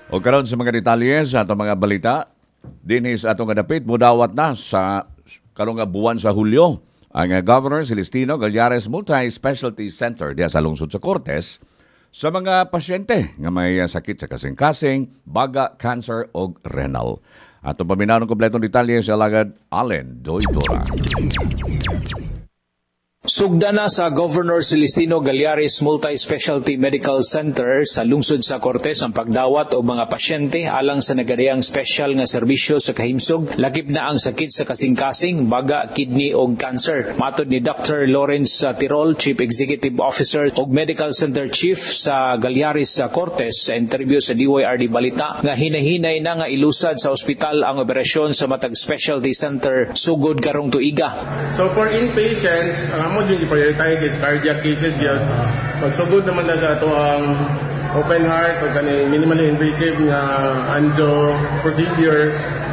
O karon sa mga detalye sa atong mga balita, dinis atong kadapit mudawat na sa karong nga buwan sa Hulyo ang Governor Celestino Gallares Multi-Specialty Center diya sa lungsod sa Cortes sa mga pasyente nga may sakit sa kasing-kasing, baga, cancer o renal. Atong paminaw ng kompletong detalye sa Alagad Allen Doidora. Sugda na sa Governor Celestino Gallares Multi-Specialty Medical Center sa lungsod sa Cortes ang pagdawat o mga pasyente alang sa nagadayang special nga serbisyo sa kahimsog, lakip na ang sakit sa kasing-kasing, baga, kidney o cancer. Matod ni Dr. Lawrence Tirol, Chief Executive Officer o Medical Center Chief sa Gallares sa Cortes, sa interview sa DYRD Balita nga hinahinay na nga ilusad sa ospital ang operasyon sa matag specialty center sugod karong tuiga. So for inpatients, mo yung i-prioritize is cardiac cases yun. Magsugod naman na sa ito ang open heart o kaning minimally invasive nga angio procedures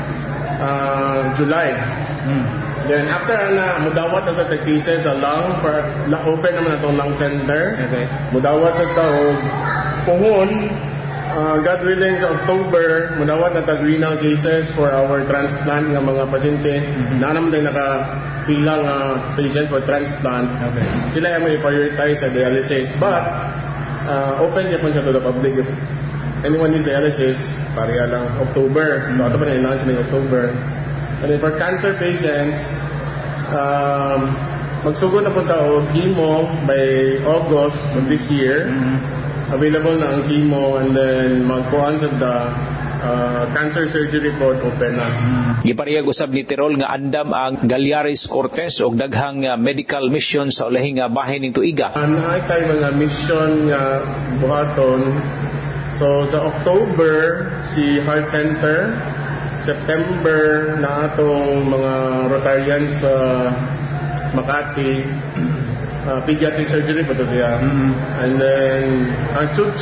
July. Then after na mudawat na sa cases sa lung, open naman na itong lung center. Okay. Mudawat sa ito puhon, God willing sa October, mudawat na renal cases for our transplant ng mga pasyente. Na naman tayo nakapilang patient for transplant. Okay. Sila yung may prioritize sa dialysis. But, open niya po siya to the public. If anyone needs dialysis, pariya lang October. So, ito pa na i-launch na October. And then for cancer patients, magsugod na po tayo chemo by August of this year. Available na ang chemo and then magkuhan sa cancer surgery report open na. Giparihag usab ni Tirol nga andam ang Gallares Cortes og daghang medical mission sa ulahing bahin ning tuiga. Naay kay mga mission nga buhaton. So sa October si Heart Center, September na atong mga Rotarians sa Makati, pediatric surgery pa to siya. And then ang